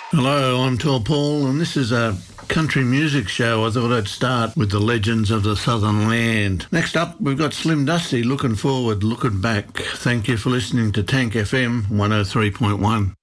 Hello, I'm Tall Paul, and this is a country music show. I thought I'd start with the legends of the Southern Land. Next up, we've got Slim Dusty, Looking Forward, Looking Back. Thank you for listening to Tank FM 103.1.